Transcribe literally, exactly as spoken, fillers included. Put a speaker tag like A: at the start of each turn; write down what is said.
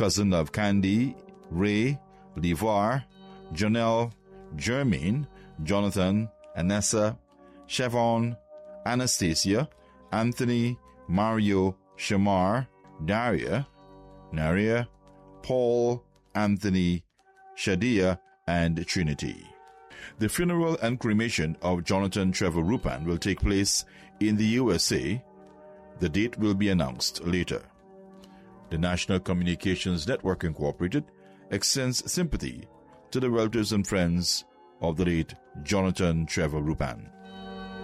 A: cousin of Candy, Ray, LeVar, Jonelle, Jermaine, Jonathan, Anessa, Chevon, Anastasia, Anthony, Mario, Shamar, Daria, Naria, Paul, Anthony, Shadia, and Trinity. The funeral and cremation of Jonathan Trevor Rupan will take place in the U S A. The date will be announced later. The National Communications Network Incorporated extends sympathy to the relatives and friends of the late Jonathan Trevor Rupan.